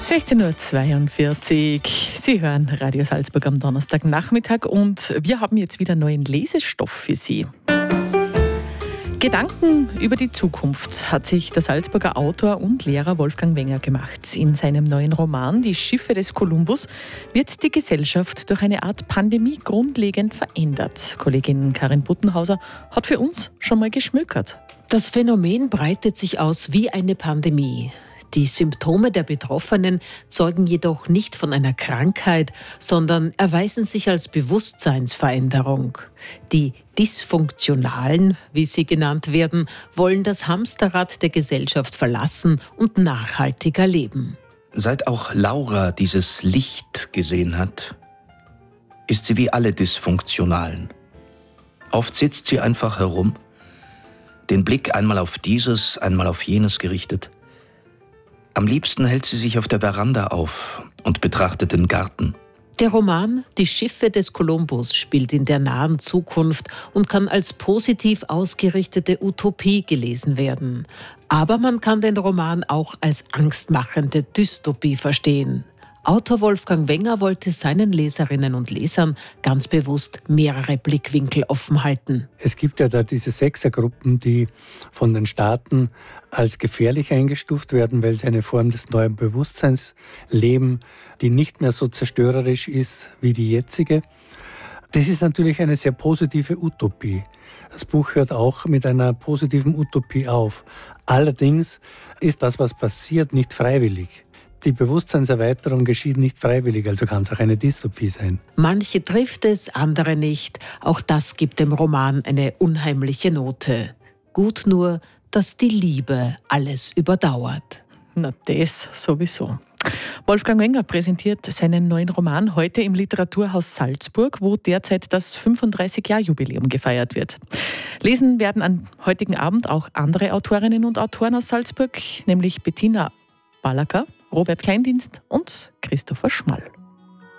16.42 Uhr. Sie hören Radio Salzburg am Donnerstagnachmittag und wir haben jetzt wieder neuen Lesestoff für Sie. Gedanken über die Zukunft hat sich der Salzburger Autor und Lehrer Wolfgang Wenger gemacht. In seinem neuen Roman Die Schiffe des Kolumbus wird die Gesellschaft durch eine Art Pandemie grundlegend verändert. Kollegin Karin Buttenhauser hat für uns schon mal geschmökert. Das Phänomen breitet sich aus wie eine Pandemie. Die Symptome der Betroffenen zeugen jedoch nicht von einer Krankheit, sondern erweisen sich als Bewusstseinsveränderung. Die Dysfunktionalen, wie sie genannt werden, wollen das Hamsterrad der Gesellschaft verlassen und nachhaltiger leben. Seit auch Laura dieses Licht gesehen hat, ist sie wie alle Dysfunktionalen. Oft sitzt sie einfach herum, den Blick einmal auf dieses, einmal auf jenes gerichtet. Am liebsten hält sie sich auf der Veranda auf und betrachtet den Garten. Der Roman Die Schiffe des Kolumbus spielt in der nahen Zukunft und kann als positiv ausgerichtete Utopie gelesen werden. Aber man kann den Roman auch als angstmachende Dystopie verstehen. Autor Wolfgang Wenger wollte seinen Leserinnen und Lesern ganz bewusst mehrere Blickwinkel offen halten. Es gibt ja da diese Sechsergruppen, die von den Staaten als gefährlich eingestuft werden, weil sie eine Form des neuen Bewusstseins leben, die nicht mehr so zerstörerisch ist wie die jetzige. Das ist natürlich eine sehr positive Utopie. Das Buch hört auch mit einer positiven Utopie auf. Allerdings ist das, was passiert, nicht freiwillig. Die Bewusstseinserweiterung geschieht nicht freiwillig, also kann es auch eine Dystopie sein. Manche trifft es, andere nicht. Auch das gibt dem Roman eine unheimliche Note. Gut nur, dass die Liebe alles überdauert. Na, das sowieso. Wolfgang Wenger präsentiert seinen neuen Roman heute im Literaturhaus Salzburg, wo derzeit das 35-Jahr-Jubiläum gefeiert wird. Lesen werden am heutigen Abend auch andere Autorinnen und Autoren aus Salzburg, nämlich Bettina Ballacker, Robert Kleindienst und Christopher Schmall.